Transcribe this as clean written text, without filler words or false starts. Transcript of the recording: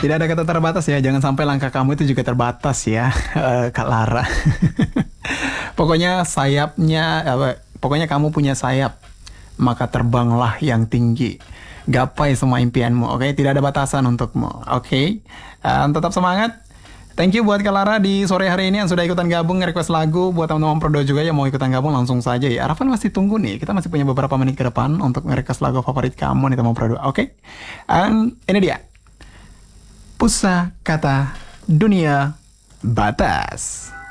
Tidak ada kata terbatas ya. Jangan sampai langkah kamu itu juga terbatas ya, Kak Lara. Pokoknya sayapnya, pokoknya kamu punya sayap, maka terbanglah yang tinggi. Gapai semua impianmu, oke? Tidak ada batasan untukmu, oke? Tetap semangat. Thank you buat Kak Lara di sore hari ini yang sudah ikutan gabung request lagu. Buat teman-teman Prodo juga yang mau ikutan gabung langsung saja ya. Arafan masih tunggu nih. Kita masih punya beberapa menit ke depan untuk request lagu favorit kamu nih teman Prodo. Oke? Ini dia. Pusaka Dunia Batas.